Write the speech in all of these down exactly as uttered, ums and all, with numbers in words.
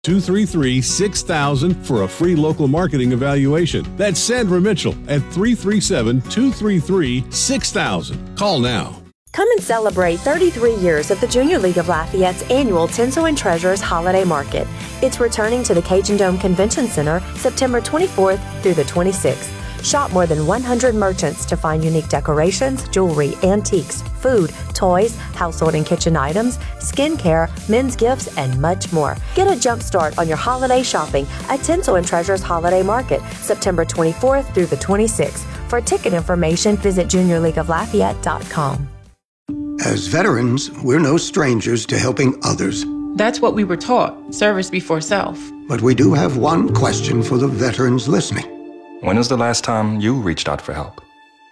two three three, six thousand for a free local marketing evaluation. That's Sandra Mitchell at three three seven, two three three, six thousand. Call now. Come and celebrate thirty-three years of the Junior League of Lafayette's annual Tinsel and Treasures Holiday Market. It's returning to the Cajun Dome Convention Center September twenty-fourth through the twenty-sixth. Shop more than one hundred merchants to find unique decorations, jewelry, antiques, food, toys, household and kitchen items, skincare, men's gifts, and much more. Get a jump start on your holiday shopping at Tinsel and Treasures Holiday Market, September twenty-fourth through the twenty-sixth. For ticket information, visit junior league of lafayette dot com. As veterans, we're no strangers to helping others. That's what we were taught, service before self. But we do have one question for the veterans listening. When was the last time you reached out for help?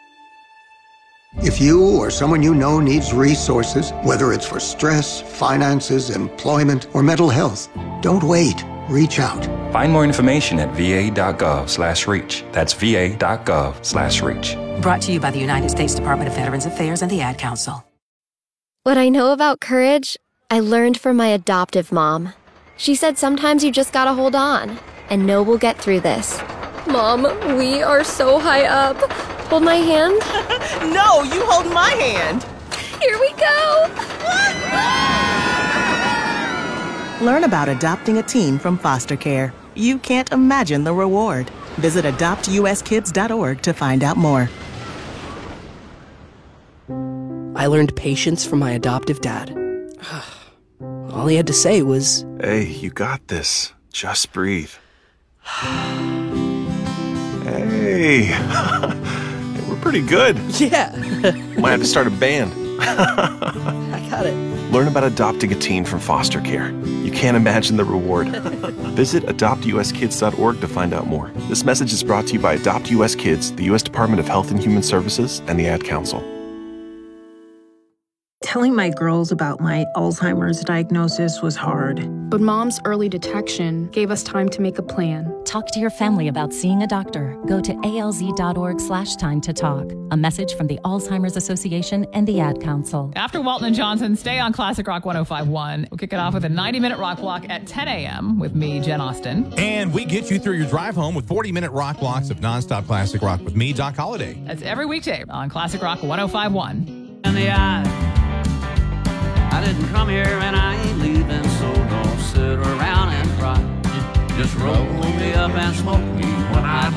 If you or someone you know needs resources, whether it's for stress, finances, employment, or mental health, don't wait. Reach out. Find more information at va.gov slash reach. That's va.gov slash reach. Brought to you by the United States Department of Veterans Affairs and the Ad Council. What I know about courage, I learned from my adoptive mom. She said sometimes you just gotta hold on and know we'll get through this. Mom, we are so high up. Hold my hand. No, you hold my hand. Here we go. Learn about adopting a teen from foster care. You can't imagine the reward. Visit adopt u s kids dot org to find out more. I learned patience from my adoptive dad. All he had to say was, "Hey, you got this. Just breathe." Hey, we're pretty good. Yeah. Might have to start a band. I got it. Learn about adopting a teen from foster care. You can't imagine the reward. Visit adopt u s kids dot org to find out more. This message is brought to you by Adopt U S Kids, the U S Department of Health and Human Services, and the Ad Council. Telling my girls about my Alzheimer's diagnosis was hard. But Mom's early detection gave us time to make a plan. Talk to your family about seeing a doctor. Go to alz.org slash time to talk. A message from the Alzheimer's Association and the Ad Council. After Walton and Johnson, stay on Classic Rock one oh five point one. We'll kick it off with a ninety-minute rock block at ten a.m. with me, Jen Austen. And we get you through your drive home with forty-minute rock blocks of nonstop classic rock with me, Doc Holliday. That's every weekday on Classic Rock one oh five point one. In the eye. I didn't come here and I ain't leaving, so don't sit around and cry. Just roll me up and smoke me when I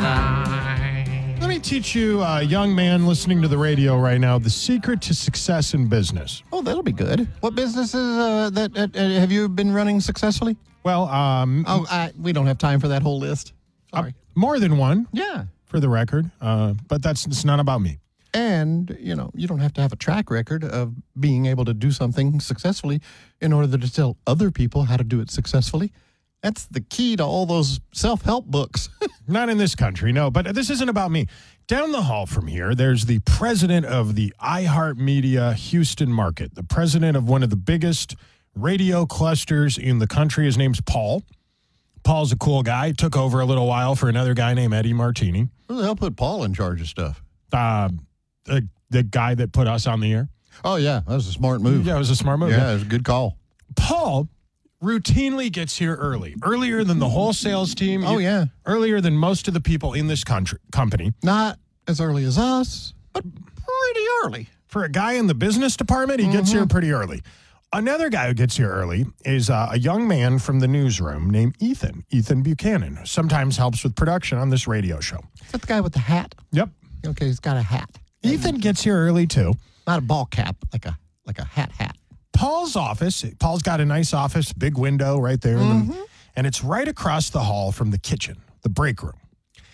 die. Let me teach you, a uh, young man listening to the radio right now, the secret to success in business. Oh, that'll be good. What businesses uh, that uh, have you been running successfully? Well, um... Oh, I, we don't have time for that whole list. Sorry. Uh, more than one. Yeah. For the record. Uh, but that's it's not about me. And, you know, you don't have to have a track record of being able to do something successfully in order to tell other people how to do it successfully. That's the key to all those self-help books. Not in this country, no. But this isn't about me. Down the hall from here, there's the president of the iHeartMedia Houston market, the president of one of the biggest radio clusters in the country. His name's Paul. Paul's a cool guy. Took over a little while for another guy named Eddie Martini. Who the hell put Paul in charge of stuff? Uh, the, the guy that put us on the air. Oh, yeah. That was a smart move. Yeah, it was a smart move. Yeah, it was a good call. Paul routinely gets here early, earlier than the whole sales team. Oh, yeah. Earlier than most of the people in this country, company. Not as early as us, but pretty early. For a guy in the business department, he mm-hmm. gets here pretty early. Another guy who gets here early is uh, a young man from the newsroom named Ethan, Ethan Buchanan, who sometimes helps with production on this radio show. Is that the guy with the hat? Yep. Okay, he's got a hat. Ethan gets here early, too. Not a ball cap, like a like a hat hat. Paul's office, Paul's got a nice office, big window right there. Mm-hmm. In the, and it's right across the hall from the kitchen, the break room.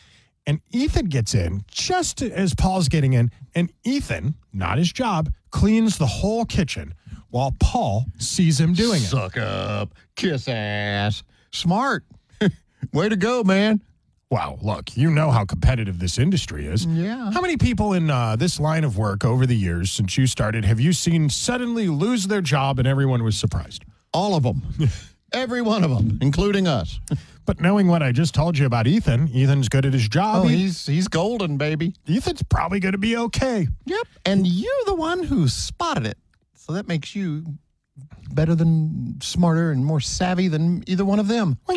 And Ethan gets in just as Paul's getting in. And Ethan, not his job, cleans the whole kitchen while Paul sees him doing it. Suck up, kiss ass. Smart. Way to go, man. Wow, look, you know how competitive this industry is. Yeah. How many people in uh, this line of work over the years since you started have you seen suddenly lose their job and everyone was surprised? All of them. Every one of them, including us. But knowing what I just told you about Ethan, Ethan's good at his job. Oh, he's he's golden, baby. Ethan's probably going to be okay. Yep. And you're the one who spotted it. So that makes you better than, smarter and more savvy than either one of them.